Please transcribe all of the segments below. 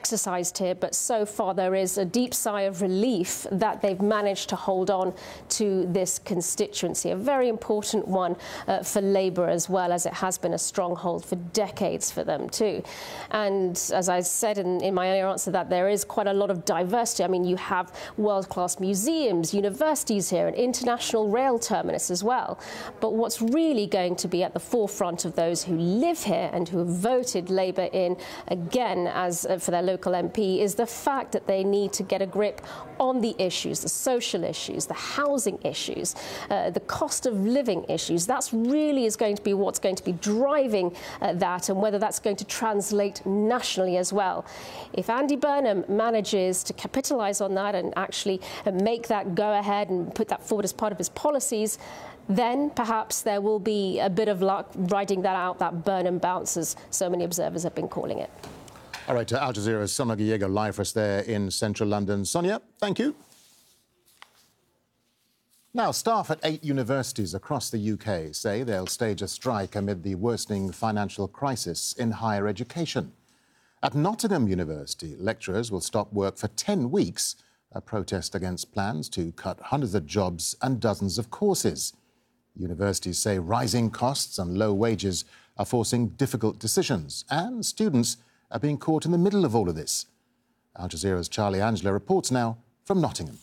exercised here, but so far there is a deep sigh of relief that they've managed to hold on to this constituency, a very important one for Labour as well, as it has been a stronghold for decades for them too. And as I said in my earlier answer, that there is quite a lot of diversity. I mean, you have world-class museums, universities here, an international rail terminus as well. But what's really going to be at the forefront of those who live here and who have voted Labour in again as for their local MP is the fact that they need to get a grip on the issues, the social issues, the housing issues, the cost of living issues. That's really is going to be what's going to be driving that, and whether that's going to translate nationally as well. If Andy Burnham manages to capitalise on that and actually make that go ahead and put that forward as part of his policies, then perhaps there will be a bit of luck riding that out, that Burnham bounce, as so many observers have been calling it. All right, Al Jazeera's Sonia Gallego live for us there in central London. Sonia, thank you. Now, staff at 8 universities across the UK say they'll stage a strike amid the worsening financial crisis in higher education. At Nottingham University, lecturers will stop work for 10 weeks, a protest against plans to cut hundreds of jobs and dozens of courses. Universities say rising costs and low wages are forcing difficult decisions, and students are being caught in the middle of all of this. Al Jazeera's Charlie Angela reports now from Nottingham.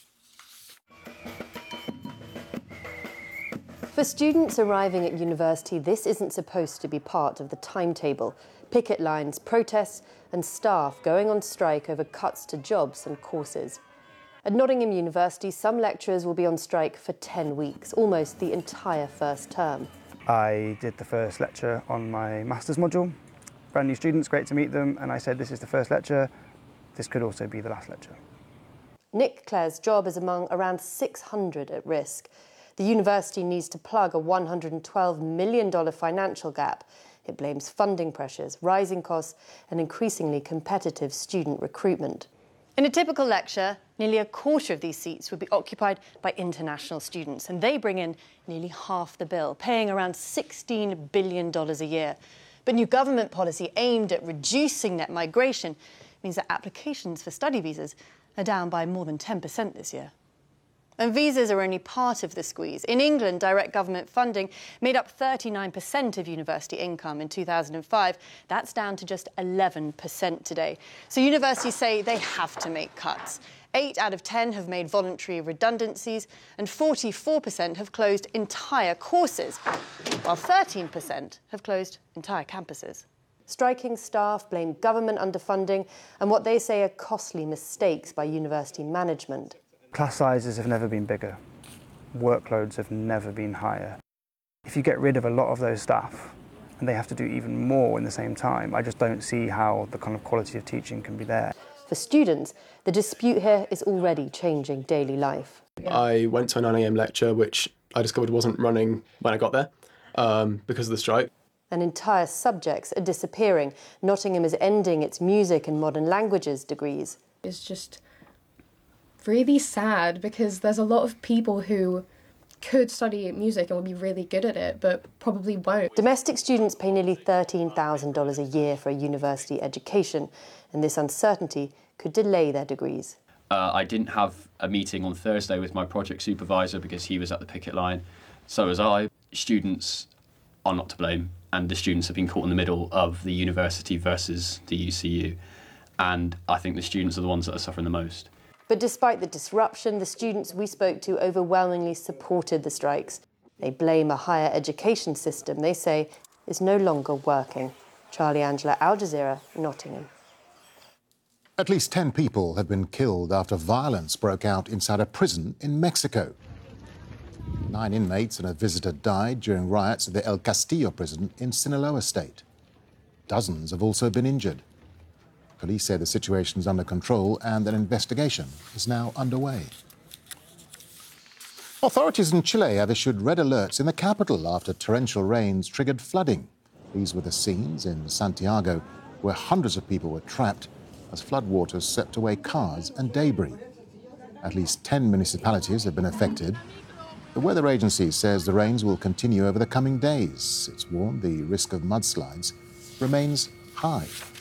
For students arriving at university, this isn't supposed to be part of the timetable. Picket lines, protests and staff going on strike over cuts to jobs and courses. At Nottingham University, some lecturers will be on strike for 10 weeks, almost the entire first term. I did the first lecture on my master's module. Brand new students, great to meet them, and I said this is the first lecture, this could also be the last lecture. Nick Clare's job is among around 600 at risk. The university needs to plug a $112 million financial gap. It blames funding pressures, rising costs and increasingly competitive student recruitment. In a typical lecture, nearly a quarter of these seats would be occupied by international students, and they bring in nearly half the bill, paying around $16 billion a year. But new government policy aimed at reducing net migration means that applications for study visas are down by more than 10% this year. And visas are only part of the squeeze. In England, direct government funding made up 39% of university income in 2005. That's down to just 11% today. So universities say they have to make cuts. 8 out of 10 have made voluntary redundancies, and 44% have closed entire courses, while 13% have closed entire campuses. Striking staff blame government underfunding and what they say are costly mistakes by university management. Class sizes have never been bigger. Workloads have never been higher. If you get rid of a lot of those staff and they have to do even more in the same time, I just don't see how the kind of quality of teaching can be there. For students, the dispute here is already changing daily life. I went to a 9 a.m. lecture, which I discovered wasn't running when I got there because of the strike. And entire subjects are disappearing. Nottingham is ending its music and modern languages degrees. It's just really sad because there's a lot of people who could study music and would be really good at it, but probably won't. Domestic students pay nearly $13,000 a year for a university education, and this uncertainty could delay their degrees. I didn't have a meeting on Thursday with my project supervisor because he was at the picket line. So was I. Students are not to blame, and the students have been caught in the middle of the university versus the UCU. And I think the students are the ones that are suffering the most. But despite the disruption, the students we spoke to overwhelmingly supported the strikes. They blame a higher education system they say is no longer working. Charlie Angela, Al Jazeera, Nottingham. At least 10 people have been killed after violence broke out inside a prison in Mexico. 9 inmates and a visitor died during riots at the El Castillo prison in Sinaloa state. Dozens have also been injured. Police say the situation is under control and an investigation is now underway. Authorities in Chile have issued red alerts in the capital after torrential rains triggered flooding. These were the scenes in Santiago where hundreds of people were trapped as floodwaters swept away cars and debris. At least 10 municipalities have been affected. The weather agency says the rains will continue over the coming days. It's warned the risk of mudslides remains high.